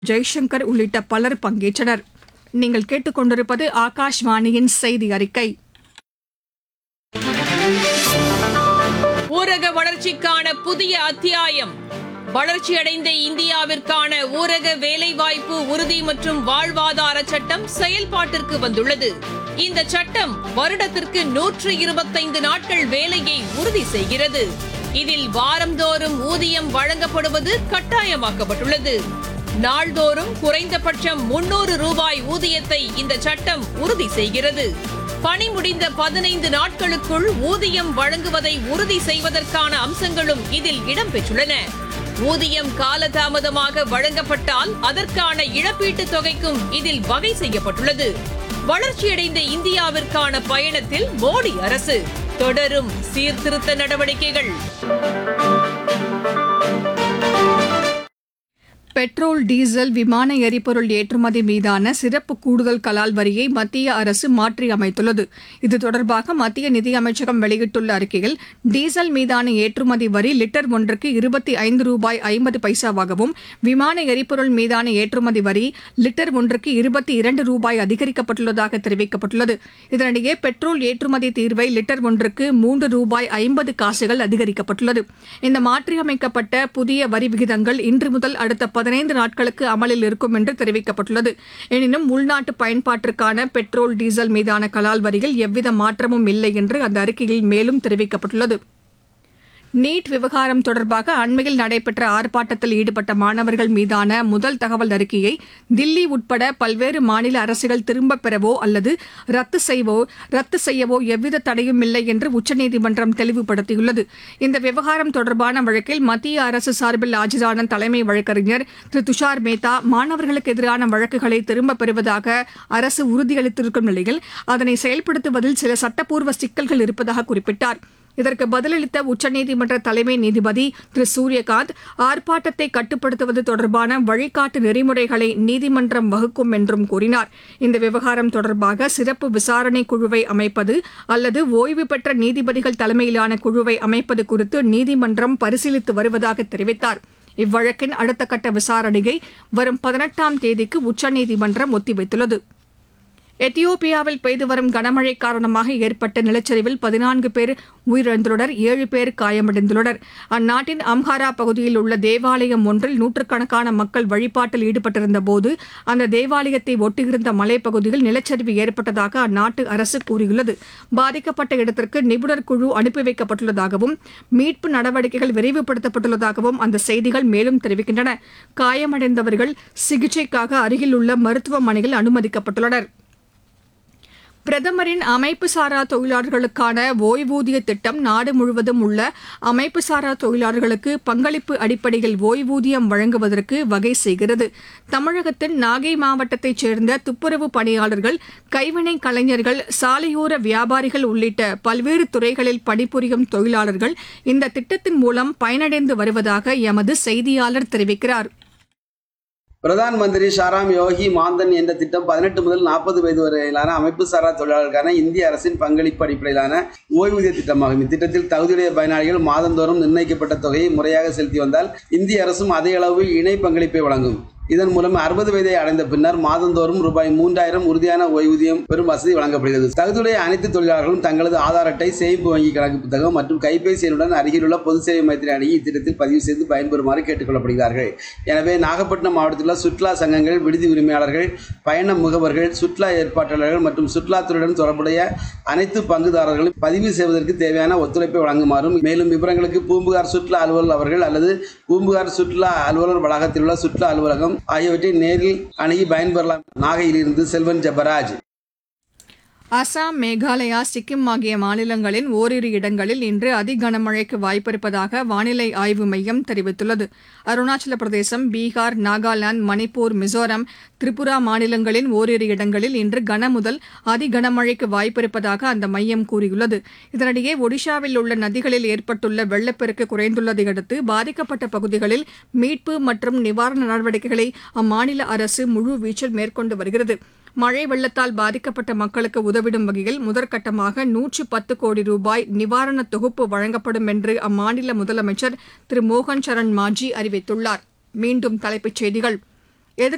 ஜெய்சங்கர் உள்ளிட்ட பலர் பங்கேற்றனர். நீங்கள் கேட்டுக்கொண்டிருப்பது ஆகாஷ்வாணியின் செய்தி அறிக்கை. ஊரக வளர்ச்சிக்கான புதிய அத்தியாயம். வளர்ச்சியடைந்த இந்தியாவிற்கான ஊரக வேலைவாய்ப்பு உறுதி மற்றும் வாழ்வாதார சட்டம் செயல்பாட்டிற்கு வந்துள்ளது. இந்த சட்டம் வருடத்திற்கு 125 நாட்கள் வேலையை உறுதி செய்கிறது. இதில் வாரந்தோறும் ஊதியம் வழங்கப்படுவது கட்டாயமாக்கப்பட்டுள்ளது. நாள்தோறும் குறைந்தபட்சம் 300 ரூபாய் ஊதியத்தை இந்த சட்டம் உறுதி செய்கிறது. பணி முடிந்த 15 நாட்களுக்குள் ஊதியம் வழங்குவதை உறுதி செய்வதற்கான அம்சங்களும் இதில் இடம்பெற்றுள்ளன. ஊதியம் காலதாமதமாக வழங்கப்பட்டால் அதற்கான இழப்பீட்டுத் தொகைக்கும் இதில் வகை செய்யப்பட்டுள்ளது. வளர்ச்சியடைந்த இந்தியாவிற்கான பயணத்தில் மோடி அரசு தொடரும் சீர்திருத்த நடவடிக்கைகள். பெட்ரோல், டீசல், விமான எரிபொருள் ஏற்றுமதி மீதான சிறப்பு கூடுதல் கலால் வரியை மத்திய அரசு மாற்றியமைத்துள்ளது. இது தொடர்பாக மத்திய நிதியமைச்சகம் வெளியிட்டுள்ள அறிக்கையில், டீசல் மீதான ஏற்றுமதி வரி லிட்டர் ஒன்றுக்கு 25 ரூபாய் 50 பைசாவாகவும், விமான எரிபொருள் மீதான ஏற்றுமதி வரி லிட்டர் ஒன்றுக்கு 22 ரூபாய் அதிகரிக்கப்பட்டுள்ளதாக தெரிவிக்கப்பட்டுள்ளது. இதனிடையே பெட்ரோல் ஏற்றுமதி தீர்வை லிட்டர் ஒன்றுக்கு 3 ரூபாய் 50 காசுகள் அதிகரிக்கப்பட்டுள்ளது. இந்த மாற்றியமைக்கப்பட்ட புதிய வரி விகிதங்கள் இன்று முதல் அடுத்த 15 நாட்களுக்கு அமலில் இருக்கும் என்று தெரிவிக்கப்பட்டுள்ளது. எனினும் உள்நாட்டு பயன்பாட்டிற்கான பெட்ரோல், டீசல் மீதான கலால் வரியில் எவ்வித மாற்றமும் இல்லை என்று அந்த அறிக்கையில் மேலும் தெரிவிக்கப்பட்டுள்ளது. நீட் விவகாரம் தொடர்பாக அண்மையில் நடைபெற்ற ஆர்ப்பாட்டத்தில் ஈடுபட்ட மாணவர்கள் மீதான முதல் தகவல் அறிக்கையை தில்லி உட்பட பல்வேறு மாநில அரசுகள் திரும்பப் பெறவோ அல்லது ரத்து செய்யவோ எவ்வித தடையும் இல்லை என்று உச்சநீதிமன்றம் தெளிவுபடுத்தியுள்ளது. இந்த விவகாரம் தொடர்பான வழக்கில் மத்திய அரசு சார்பில் ஆஜரான தலைமை வழக்கறிஞர் திரு துஷார் மேத்தா, மாணவர்களுக்கு எதிரான வழக்குகளை திரும்பப் பெறுவதாக அரசு உறுதியளித்திருக்கும் நிலையில் அதனை செயல்படுத்துவதில் சில சட்டப்பூர்வ சிக்கல்கள் இருப்பதாக குறிப்பிட்டார். இதற்கு பதிலளித்த உச்சநீதிமன்ற தலைமை நீதிபதி திரு சூரியகாந்த், ஆர்ப்பாட்டத்தை கட்டுப்படுத்துவது தொடர்பான வழிகாட்டு நெறிமுறைகளை நீதிமன்றம் வகுக்கும் என்றும் கூறினார். இந்த விவகாரம் தொடர்பாக சிறப்பு விசாரணை குழுவை அமைப்பது அல்லது ஓய்வு பெற்ற நீதிபதிகள் தலைமையிலான குழுவை அமைப்பது குறித்து நீதிமன்றம் பரிசீலித்து வருவதாக தெரிவித்தார். இவ்வழக்கின் அடுத்த கட்ட விசாரணையை வரும் 18ஆம் தேதிக்கு உச்சநீதிமன்றம் ஒத்திவைத்துள்ளது. எத்தியோப்பியாவில் பெய்து வரும் கனமழை காரணமாக ஏற்பட்ட நிலச்சரிவில் 14 பேர் உயிரிழந்துள்ளனர், 7 பேர் காயமடைந்துள்ளனர். அந்நாட்டின் அம்ஹாரா பகுதியில் உள்ள தேவாலயம் ஒன்றில் நூற்றுக்கணக்கான மக்கள் வழிபாட்டில் ஈடுபட்டிருந்தபோது அந்த தேவாலயத்தை ஒட்டியிருந்த மலைப்பகுதியில் நிலச்சரிவு ஏற்பட்டதாக அந்நாட்டு அரசு கூறியுள்ளது. பாதிக்கப்பட்ட இடத்திற்கு நிபுணர் குழு அனுப்பி வைக்கப்பட்டுள்ளதாகவும் மீட்பு நடவடிக்கைகள் விரைவுபடுத்தப்பட்டுள்ளதாகவும் அந்த செய்திகள் மேலும் தெரிவிக்கின்றன. காயமடைந்தவர்கள் சிகிச்சைக்காக அருகில் உள்ள மருத்துவமனையில் அனுமதிக்கப்பட்டுள்ளனர். பிரதமரின் அமைப்புசாரா தொழிலாளர்களுக்கான ஓய்வூதிய திட்டம் நாடு முழுவதும் உள்ள அமைப்புசாரா தொழிலாளர்களுக்கு பங்களிப்பு அடிப்படையில் ஓய்வூதியம் வழங்குவதற்கு வகை செய்கிறது. தமிழகத்தின் நாகை மாவட்டத்தைச் சேர்ந்த துப்புரவு பணியாளர்கள், கைவினை கலைஞர்கள், சாலையோர வியாபாரிகள் உள்ளிட்ட பல்வேறு துறைகளில் பணிபுரியும் தொழிலாளர்கள் இந்த திட்டத்தின் மூலம் பயனடைந்து வருவதாக எமது செய்தியாளர் தெரிவிக்கிறார். பிரதான் மந்திரி ஷாராம் யோகி மான்தன் என்ற திட்டம் 18 முதல் 40 வயது வரையிலான அமைப்பு சாரா தொழிலாளர்களுக்கான இந்திய அரசின் பங்களிப்பு அடிப்படையிலான ஓய்வூதிய திட்டமாகும். இத்திட்டத்தில் தகுதியுடைய பயனாளிகள் மாதந்தோறும் நிர்ணயிக்கப்பட்ட தொகையை முறையாக செலுத்தி வந்தால் இந்திய அரசும் அதே அளவு இணை பங்களிப்பை வழங்கும். இதன் மூலம் 60 வயதை அடைந்த பின்னர் மாதந்தோறும் ரூபாய் 3000 உறுதியான ஓய்வூதியம் பெறும் வசதி வழங்கப்படுகிறது. தகுதியுடைய அனைத்து தொழிலாளர்களும் தங்களது ஆதார் அட்டை, சேமிப்பு வங்கி கணக்கு புத்தகம் மற்றும் கைபேசி எண்ணுடன் அருகிலுள்ள பொது சேவை மையத்தினை அணுகி இத்திட்டத்தில் பதிவு செய்து பயன்பெறுமாறு கேட்டுக் கொள்ளப்படுகிறார்கள். எனவே நாகப்பட்டினம் மாவட்டத்தில் உள்ள சுற்றுலா சங்கங்கள், விடுதி உரிமையாளர்கள், பயண முகவர்கள், சுற்றுலா ஏற்பாட்டாளர்கள் மற்றும் சுற்றுலாத்துறையுடன் தொடர்புடைய அனைத்து பங்குதாரர்களும் பதிவு செய்வதற்கு தேவையான ஒத்துழைப்பை வழங்குமாறும், மேலும் விவரங்களுக்கு பூம்புகார் சுற்றுலா அலுவலர் அவர்கள் அல்லது பூம்புகார் சுற்றுலா அலுவலர் வளாகத்தில் உள்ள சுற்றுலா அலுவலகம் ஆகியவற்றை நேரில் அணுகி பயன்பெறலாம். நாகையிலிருந்து செல்வன் ஜபராஜ். அசாம், மேகாலயா, சிக்கிம் ஆகிய மாநிலங்களின் ஓரிரு இடங்களில் இன்று அதி கனமழைக்கு வாய்ப்பிருப்பதாக வானிலை ஆய்வு மையம் தெரிவித்துள்ளது. அருணாச்சல பிரதேசம், பீகார், நாகாலாந்து, மணிப்பூர், மிசோரம், திரிபுரா மாநிலங்களின் ஓரிரு இடங்களில் இன்று கனமுதல் அதி கனமழைக்கு வாய்ப்பிருப்பதாக அந்த மையம் கூறியுள்ளது. இதனிடையே ஒடிஷாவில் உள்ள நதிகளில் ஏற்பட்டுள்ள வெள்ளப்பெருக்கு குறைந்துள்ளதை அடுத்து பாதிக்கப்பட்ட பகுதிகளில் மீட்பு மற்றும் நிவாரண நடவடிக்கைகளை அம்மாநில அரசு முழுவீச்சில் மேற்கொண்டு வருகிறது. மழை வெள்ளத்தால் பாதிக்கப்பட்ட மக்களுக்கு உதவிடும் வகையில் முதற்கட்டமாக 110 கோடி ரூபாய் நிவாரண தொகுப்பு வழங்கப்படும் என்று அம்மாநில முதலமைச்சர் திரு மோகன் சரண் மாஜி அறிவித்துள்ளார். மீண்டும் தலைப்புச் செய்திகள்.